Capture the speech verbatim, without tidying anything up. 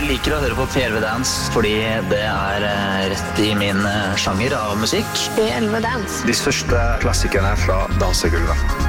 liker å høre på P elleve Dance fordi det er eh, rett i min eh, sjanger av musikk. P elleve Dance. De største klassikerne fra dansegulvet.